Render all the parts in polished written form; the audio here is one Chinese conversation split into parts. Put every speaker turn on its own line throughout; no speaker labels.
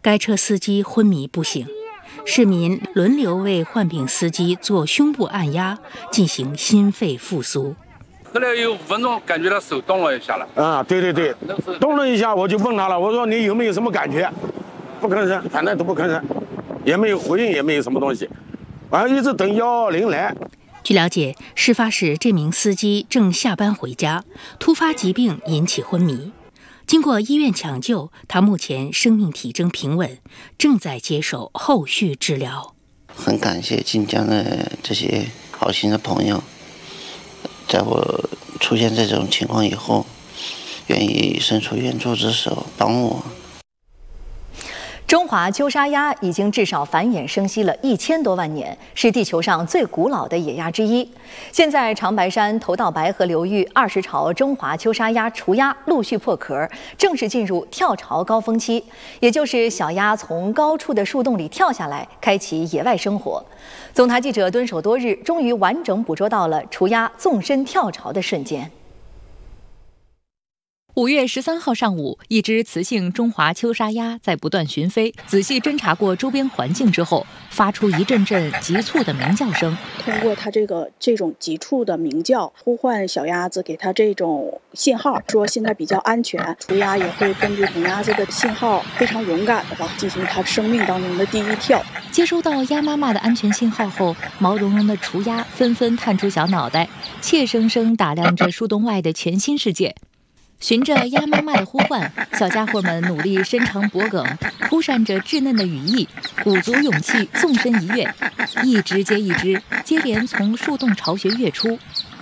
该车司机昏迷不醒，市民轮流为患病司机做胸部按压，进行心肺复苏。
后来有5分钟，感觉到手动了一下了。
啊，对，动了一下，我就问他了，我说你有没有什么感觉？不吭声，反正都不吭声，也没有回应，也没有什么东西，完了一直等110来。
据了解，事发时这名司机正下班回家，突发疾病引起昏迷。经过医院抢救，他目前生命体征平稳，正在接受后续治疗。
很感谢晋江的这些好心的朋友，在我出现这种情况以后，愿意伸出援助之手帮我。
中华秋沙鸭已经至少繁衍生息了1000多万年，是地球上最古老的野鸭之一。现在长白山、头道白河流域20巢中华秋沙鸭雏鸭陆续破壳，正式进入跳巢高峰期，也就是小鸭从高处的树洞里跳下来，开启野外生活。总台记者蹲守多日，终于完整捕捉到了雏鸭纵身跳巢的瞬间。
5月13号上午，一只雌性中华秋沙鸭在不断巡飞、仔细侦查过周边环境之后，发出一阵阵急促的鸣叫声。
通过它这种急促的鸣叫，呼唤小鸭子，给它这种信号，说现在比较安全。雏鸭也会根据母鸭子的信号，非常勇敢的进行它生命当中的第一跳。
接收到鸭妈妈的安全信号后，毛茸茸的雏鸭纷纷探出小脑袋，怯生生打量着树洞外的全新世界。循着鸭妈妈的呼唤，小家伙们努力伸长脖颈，扑扇着稚嫩的羽翼，鼓足勇气纵身一跃，一只接一只，接连从树洞巢穴跃出。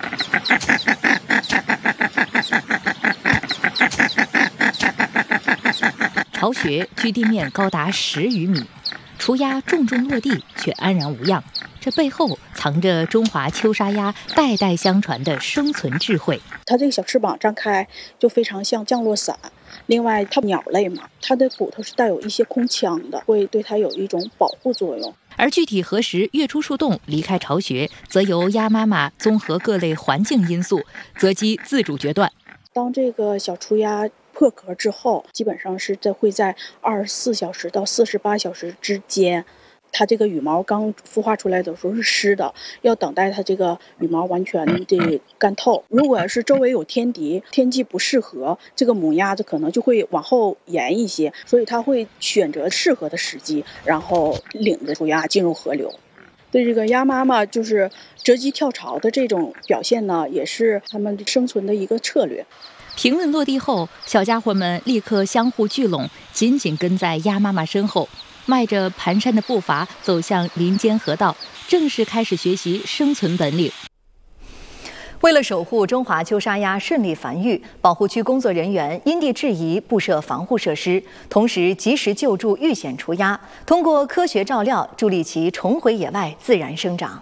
巢穴距地面高达10余米，雏鸭重重落地却安然无恙，这背后藏着中华秋沙鸭代代相传的生存智慧。
它这个小翅膀张开就非常像降落伞，另外它鸟类嘛，它的骨头是带有一些空腔的，会对它有一种保护作用。
而具体何时跃出树洞离开巢穴，则由鸭妈妈综合各类环境因素择机自主决断。
当这个小雏鸭破壳之后，基本上是会在24小时到48小时之间，它这个羽毛刚孵化出来的时候是湿的，要等待它这个羽毛完全的干透。如果是周围有天敌，天气不适合，这个母鸭子可能就会往后延一些，所以它会选择适合的时机，然后领着雏鸭进入河流。对这个鸭妈妈就是择机跳巢的这种表现呢，也是它们生存的一个策略。
平稳落地后，小家伙们立刻相互聚拢，紧紧跟在鸭妈妈身后，迈着蹒跚的步伐走向林间河道，正式开始学习生存本领。
为了守护中华秋沙鸭顺利繁育，保护区工作人员因地制宜布设防护设施，同时及时救助遇险雏鸭，通过科学照料助力其重回野外自然生长。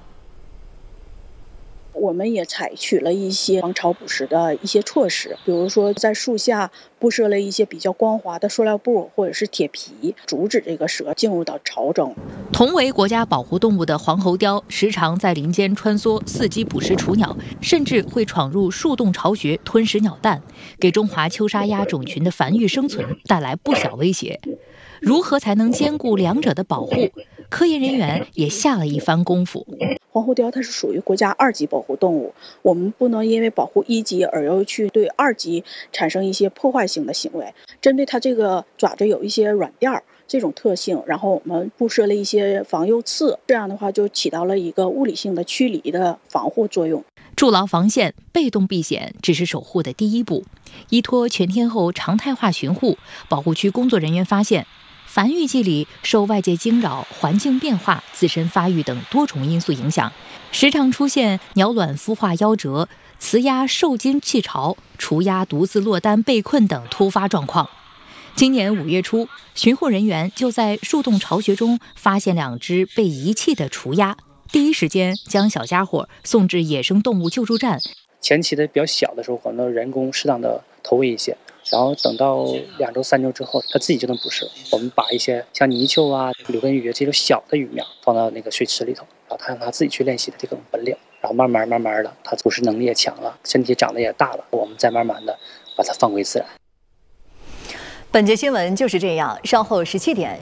我们也采取了一些防潮捕食的一些措施，比如说在树下布设了一些比较光滑的塑料布或者是铁皮，阻止这个蛇进入到巢中。
同为国家保护动物的黄喉貂，时常在林间穿梭，伺机捕食雏鸟，甚至会闯入树洞巢穴吞食鸟蛋，给中华秋沙鸭种群的繁育生存带来不小威胁。如何才能兼顾两者的保护？科研人员也下了一番功夫。
黄喉貂它是属于国家2级保护动物，我们不能因为保护1级而又去对2级产生一些破坏性的行为。针对它这个爪子有一些软垫这种特性，然后我们布设了一些防幼刺，这样的话就起到了一个物理性的驱离的防护作用。
筑牢防线，被动避险只是守护的第一步。依托全天候常态化巡护，保护区工作人员发现，繁育季里受外界惊扰、环境变化、自身发育等多重因素影响，时常出现鸟卵孵化夭折、雌鸭受惊弃巢、雏鸭独自落单被困等突发状况。今年5月初，巡护人员就在树洞巢穴中发现2只被遗弃的雏鸭，第一时间将小家伙送至野生动物救助站。
前期的比较小的时候，可能人工适当的投喂一些，然后等到2周3周之后，它自己就能捕食。我们把一些像泥鳅啊、柳根鱼这种小的鱼苗放到那个水池里头，然后它让它自己去练习的这种本领，然后慢慢的，它捕食能力也强了，身体长得也大了，我们再慢慢的把它放归自然。
本节新闻就是这样，稍后17点